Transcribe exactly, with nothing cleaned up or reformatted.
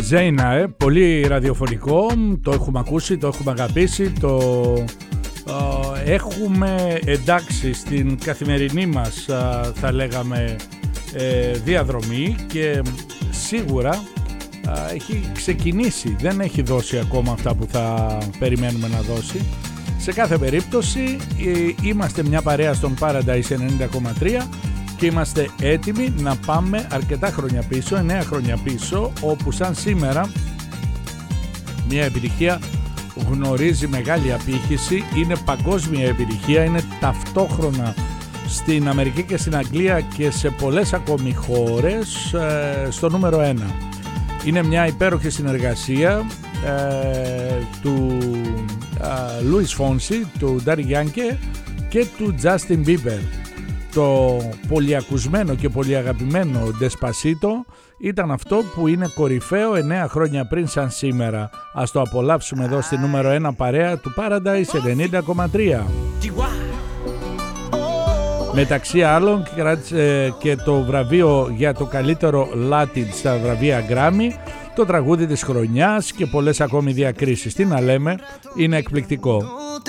Ζέινα, ε, πολύ ραδιοφωνικό, το έχουμε ακούσει, το έχουμε αγαπήσει, το ε, έχουμε εντάξει στην καθημερινή μας, ε, θα λέγαμε, ε, διαδρομή, και σίγουρα ε, έχει ξεκινήσει, δεν έχει δώσει ακόμα αυτά που θα περιμένουμε να δώσει. Σε κάθε περίπτωση ε, είμαστε μια παρέα στον Paradise ενενήντα κόμμα τρία και είμαστε έτοιμοι να πάμε αρκετά χρόνια πίσω, εννέα χρόνια πίσω, όπου σαν σήμερα μια επιτυχία γνωρίζει μεγάλη απήχηση, είναι παγκόσμια επιτυχία, είναι ταυτόχρονα στην Αμερική και στην Αγγλία και σε πολλές ακόμη χώρες ε, στο νούμερο ένα. Είναι μια υπέροχη συνεργασία ε, του ε, Λούις Φόνσι, του Ντάρι Γιάνκε και του Justin Bieber. Το πολυακουσμένο και πολυαγαπημένο Despacito ήταν αυτό που είναι κορυφαίο εννέα χρόνια πριν σαν σήμερα. Ας το απολαύσουμε εδώ στη νούμερο ένα παρέα του Paradise ενενήντα κόμμα τρία. Μεταξύ άλλων και το βραβείο για το καλύτερο Latin στα βραβεία Grammy, το τραγούδι της χρονιάς και πολλές ακόμη διακρίσεις. Τι να λέμε, είναι εκπληκτικό.